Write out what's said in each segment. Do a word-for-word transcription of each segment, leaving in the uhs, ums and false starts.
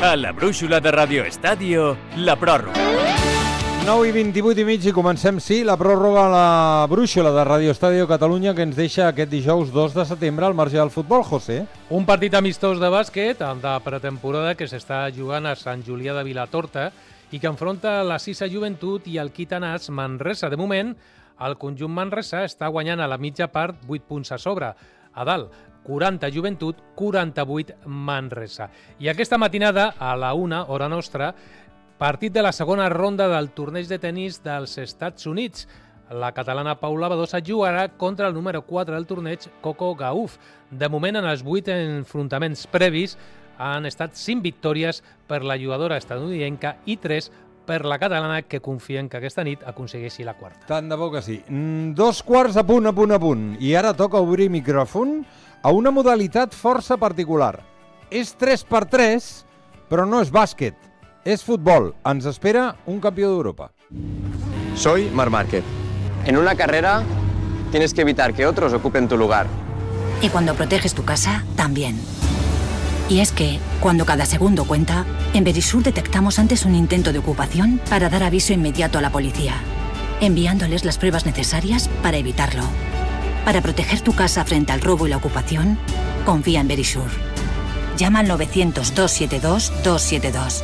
A la brúixola de Radio Estadio, la pròrroga. nou i vint-i-vuit i mig i comencem, sí, la pròrroga a la brúixola de Radio Estadio Catalunya que ens deixa aquest dijous dos de setembre al marge del futbol, José. Un partit amistós de bàsquet de pretemporada que s'està jugant a Sant Julià de Vilatorta i que enfronta la Sisa Joventut i el Quitanàs Manresa. De moment, el conjunt Manresa està guanyant a la mitja part vuit punts a sobre. A dalt, quaranta Joventut, quaranta-vuit Manresa. I aquesta matinada, a la una, hora nostra, partit de la segona ronda del torneig de tenis dels Estats Units. La catalana Paula Badosa jugarà contra el número quatre del torneig, Coco Gauff. De moment, en els vuit enfrontaments previs, han estat cinc victòries per la jugadora estadounidenca i tres per la catalana, que confien que aquesta nit aconsegueixi la quarta. Tant de bo que sí. Dos quarts a punt, a punt, a punt. I ara toca obrir micròfon a una modalitat força particular. És tres per tres, però no és bàsquet. Es fútbol. Ens espera un campeón de Europa. Soy Marc Márquez. En una carrera tienes que evitar que otros ocupen tu lugar. Y cuando proteges tu casa, también. Y es que, cuando cada segundo cuenta, en Verisur detectamos antes un intento de ocupación para dar aviso inmediato a la policía, enviándoles las pruebas necesarias para evitarlo. Para proteger tu casa frente al robo y la ocupación, confía en Verisur. Llama al novecientos, doscientos setenta y dos, doscientos setenta y dos.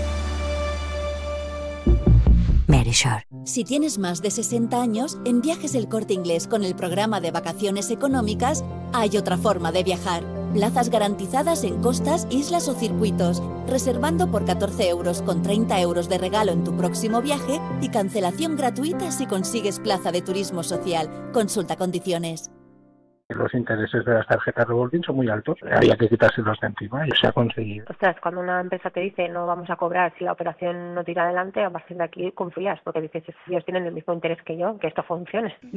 Verisur. Si tienes más de sesenta años, en Viajes El Corte Inglés con el programa de vacaciones económicas hay otra forma de viajar. Plazas garantizadas en costas, islas o circuitos, reservando por catorce euros con treinta euros de regalo en tu próximo viaje y cancelación gratuita si consigues plaza de turismo social. Consulta condiciones. Los intereses de las tarjetas revolving son muy altos, había que quitárselos de encima y se ha conseguido. Ostras, cuando una empresa te dice no vamos a cobrar si la operación no tira adelante, a partir de aquí confías, porque dices, ellos tienen el mismo interés que yo, que esto funcione.